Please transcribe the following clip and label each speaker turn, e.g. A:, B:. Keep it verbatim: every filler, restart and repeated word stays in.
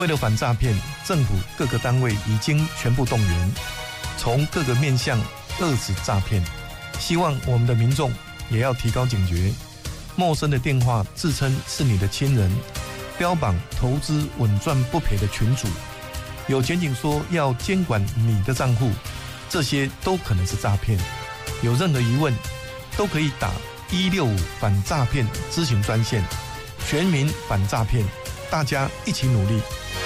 A: 为了反诈骗，政府各个单位已经全部动员，从各个面向遏止诈骗。希望我们的民众也要提高警觉，陌生的电话自称是你的亲人，标榜投资稳赚不赔的群组，有检警说要监管你的账户，这些都可能是诈骗。有任何疑问，都可以打一六五反诈骗咨询专线，全民反诈骗，大家一起努力。